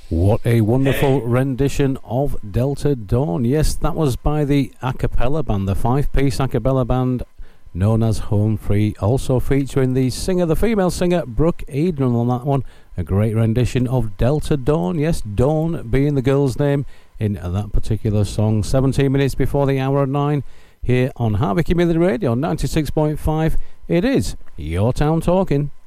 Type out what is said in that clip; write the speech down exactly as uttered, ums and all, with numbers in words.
What a wonderful rendition of Delta Dawn. Yes, that was by the a cappella band, the five-piece a cappella band known as Home Free, also featuring the singer, the female singer, Brooke Eden on that one. A great rendition of Delta Dawn. Yes, Dawn being the girl's name in that particular song. seventeen minutes before the hour of nine here on Harvey Community Radio ninety-six point five. It is Your Town Talking.